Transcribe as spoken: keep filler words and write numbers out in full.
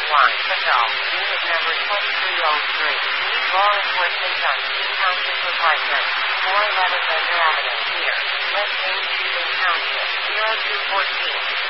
one. Patel, unit number twenty-three oh three. Law enforcement on King Township Department. four eleven Bender Avenue, here. West Main Street in Township. zero two one four.